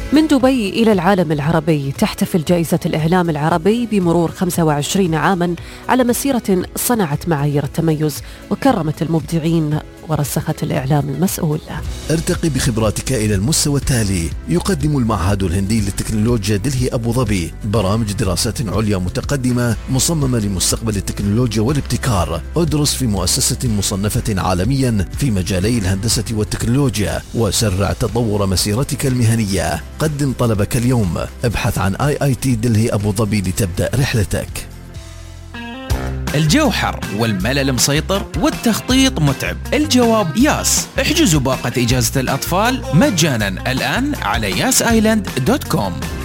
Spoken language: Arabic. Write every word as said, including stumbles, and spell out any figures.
من دبي إلى العالم العربي، تحتفل جائزة الإعلام العربي بمرور خمسة وعشرين عاماً على مسيرة صنعت معايير التميز وكرمت المبدعين ورسخت الإعلام المسؤول. ارتقي بخبراتك إلى المستوى التالي. يقدم المعهد الهندي للتكنولوجيا دلهي أبو ظبي برامج دراسات عليا متقدمة مصممة لمستقبل التكنولوجيا والابتكار. ادرس في مؤسسة مصنفة عالميا في مجالي الهندسة والتكنولوجيا وسرع تطور مسيرتك المهنية. قدم طلبك اليوم. ابحث عن آي آي تي دلهي أبو ظبي لتبدأ رحلتك. الجو حر والملل مسيطر والتخطيط متعب. الجواب ياس. احجزوا باقة إجازة الأطفال مجانا الآن على ياس آيلاند دوت كوم.